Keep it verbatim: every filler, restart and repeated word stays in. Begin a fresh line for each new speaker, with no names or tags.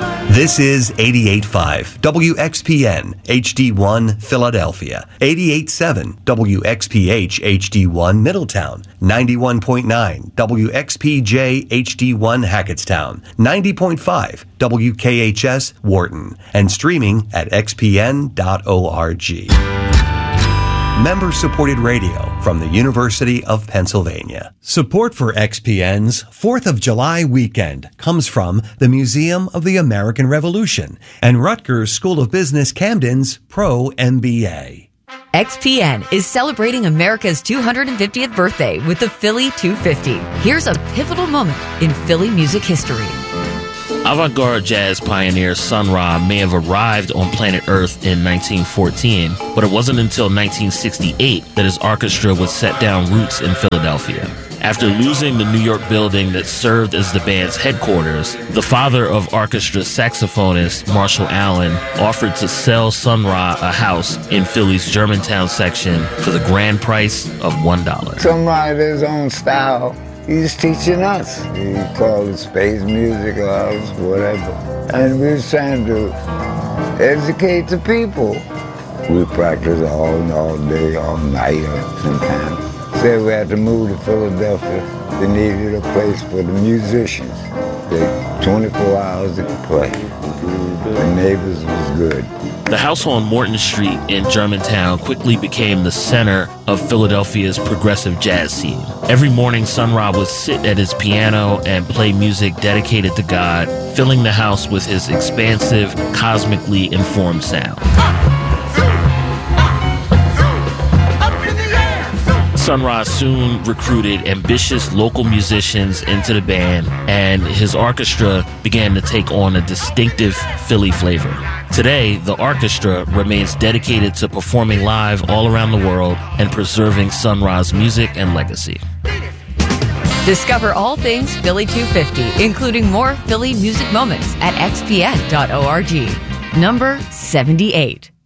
This is eighty-eight point five W X P N H D one Philadelphia, eighty-eight point seven W X P H H D one Middletown, ninety-one point nine W X P J H D one Hackettstown, ninety point five W K H S Wharton, and streaming at x p n dot org. Member-supported radio from the University of Pennsylvania. Support for X P N's fourth of July weekend comes from the Museum of the American Revolution and Rutgers School of Business Camden's Pro M B A.
X P N is celebrating America's two hundred fiftieth birthday with the Philly two fifty. Here's a pivotal moment in Philly music history.
Avant-garde jazz pioneer Sun Ra may have arrived on planet Earth in nineteen fourteen, but it wasn't until nineteen sixty-eight that his orchestra would set down roots in Philadelphia. After losing the New York building that served as the band's headquarters, the father of orchestra saxophonist Marshall Allen offered to sell Sun Ra a house in Philly's Germantown section for the grand price of one dollar.
Sun Ra had his own style. He's teaching us. He called it space music house, whatever. And we was trying to educate the people. We practiced all, all day, all night, sometimes. Said we had to move to Philadelphia. They needed a place for the musicians. They twenty-four hours they could play. The neighbors was good.
The house on Morton Street in Germantown quickly became the center of Philadelphia's progressive jazz scene. Every morning, Sun Ra would sit at his piano and play music dedicated to God, filling the house with his expansive, cosmically informed sound. Sun Ra soon recruited ambitious local musicians into the band, and his orchestra began to take on a distinctive Philly flavor. Today, the orchestra remains dedicated to performing live all around the world and preserving Sun Ra's music and legacy.
Discover all things Philly two fifty, including more Philly music moments at x p n dot org. Number seventy-eight.